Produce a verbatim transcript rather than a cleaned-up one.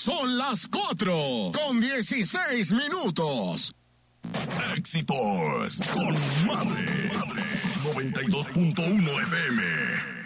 Son las cuatro con dieciséis minutos. Éxitos con Madre, Madre noventa y dos punto uno F M.